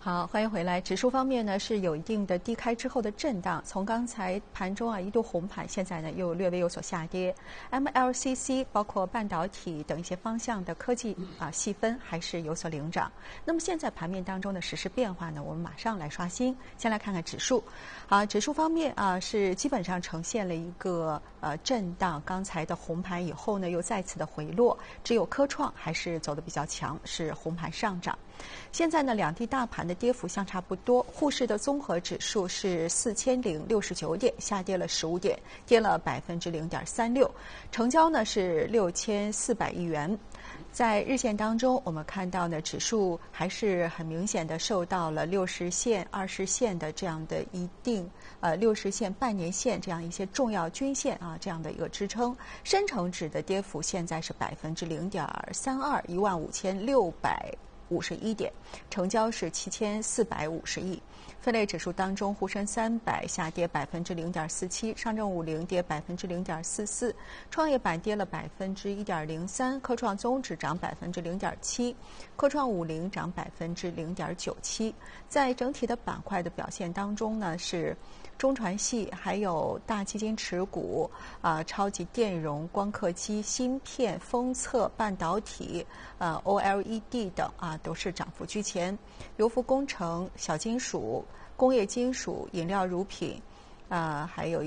好，欢迎回来。指数方面呢是有一定的低开之后的震荡，从刚才盘中一度红盘，现在呢又略微有所下跌。MLCC 包括半导体等一些方向的科技细分还是有所领涨。那么现在盘面当中的实时变化呢，我们马上来刷新。先来看看指数，指数方面是基本上呈现了一个震荡，刚才的红盘以后呢又再次的回落，只有科创还是走得比较强，是红盘上涨。现在呢，两地大盘的跌幅相差不多。沪市的综合指数是4069点，下跌了15点，跌了0.36%。成交呢是6400亿元。在日线当中，我们看到呢，指数还是很明显的受到了60线、20线的这样的一定60线、半年线这样一些重要均线这样的一个支撑。深成指的跌幅现在是0.32%，15651点，成交是7450亿。分类指数当中，沪深300下跌0.47%，上证50跌0.44%，创业板跌了1.03%，科创综指涨0.7%，科创50涨0.97%。在整体的板块的表现当中呢，是中传系还有大基金持股超级电容、光刻机、芯片、封测、半导体OLED 等都是涨幅居前。油服工程、小金属、工业金属、饮料乳品还有